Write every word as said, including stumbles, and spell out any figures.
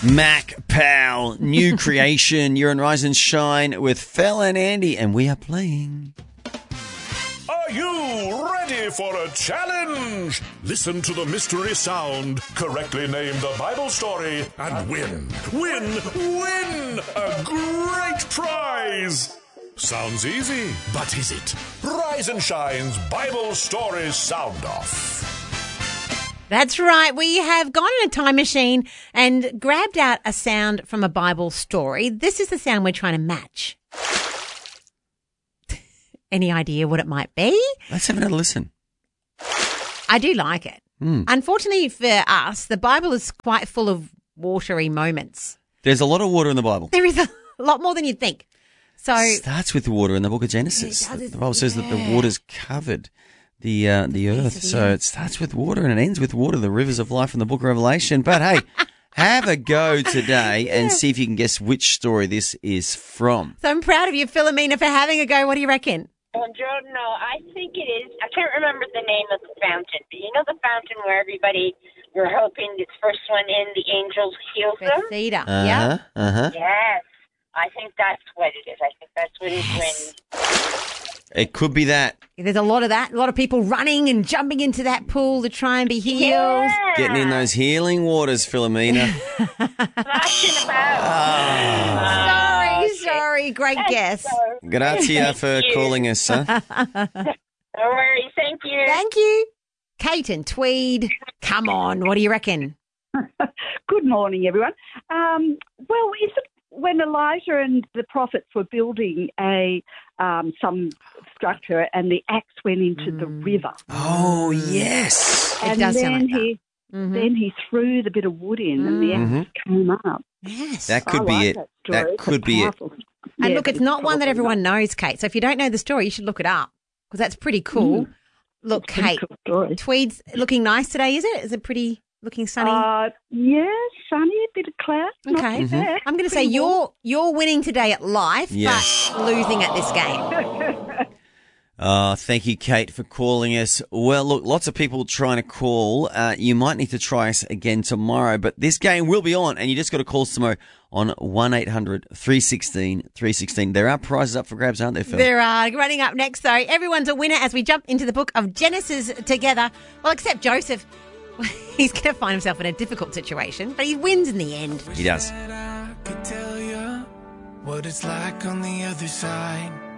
Mac Pal, new creation. You're on Rise and Shine with Fel and Andy, and we are playing. Are you ready for a challenge? Listen to the mystery sound, correctly name the Bible story, and win, win, win a great prize. Sounds easy, but is it? Rise and Shine's Bible Story Sound Off. That's right. We have gone in a time machine and grabbed out a sound from a Bible story. This is the sound we're trying to match. Any idea what it might be? Let's have another listen. I do like it. Mm. Unfortunately for us, the Bible is quite full of watery moments. There's a lot of water in the Bible. There is a lot more than you'd think. So It starts with the water in the book of Genesis. It does, The Bible says that yeah. the water's covered the uh, the earth. of the So earth. it starts with water and it ends with water, the rivers of life in the book of Revelation. But hey, have a go today and see if you can guess which story this is from. So I'm proud of you, Philomena, for having a go. What do you reckon? Buongiorno. I think it is. I can't remember the name of the fountain, but you know the fountain where everybody were hoping this first one in, the angels healed them? Bethsaida. Uh-huh, Yeah. uh-huh. Yes. I think that's what it is. I think that's what it is when... It could be that. There's a lot of that. A lot of people running and jumping into that pool to try and be healed. Yeah. Getting in those healing waters, Philomena. Flashing about. Sorry, sorry. Great guess. So, Grazie for Thank you. calling us, sir. no worries. Thank you. Thank you. Kate and Tweed, come on. What do you reckon? Good morning, everyone. Um, well, is it when Elijah and the prophets were building a um, some structure and the axe went into the river? Oh, yes. It and does then sound like that. he Mhm. then he threw the bit of wood in and the axe came up. Yes. That could I be like it. That, story. That It's could be it. powerful. And Yeah, look, but it's not one that probably everyone not. knows, Kate. So if you don't know the story, you should look it up because that's pretty cool. Look, Pretty Kate, cool story. Tweed's looking nice today, is it? Is it pretty looking sunny? Uh, yeah, sunny, a bit of cloud. Not Okay. too bad. I'm going to say Pretty warm. you're you're winning today at life, Yes. but losing at this game. Oh, thank you, Kate, for calling us. Well, look, lots of people trying to call. Uh, you might need to try us again tomorrow, but this game will be on, and you just got to call us tomorrow on one eight hundred three one six three one six. There are prizes up for grabs, aren't there, Phil? There are. Running up next, though, everyone's a winner as we jump into the book of Genesis together. Well, except Joseph. He's going to find himself in a difficult situation, but he wins in the end. He does. I could tell you what it's like on the other side.